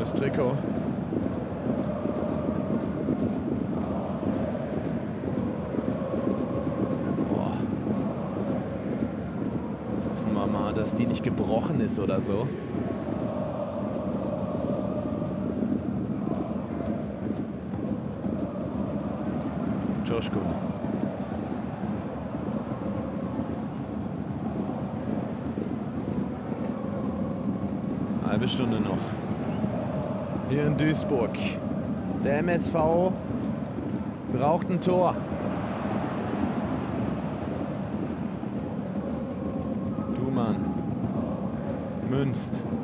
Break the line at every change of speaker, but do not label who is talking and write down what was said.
schönes Trikot. Boah. Hoffen wir mal, dass die nicht gebrochen ist oder so. Joshkun. Halbe Stunde noch. Hier in Duisburg. Der MSV braucht ein Tor. Duman. Münzt.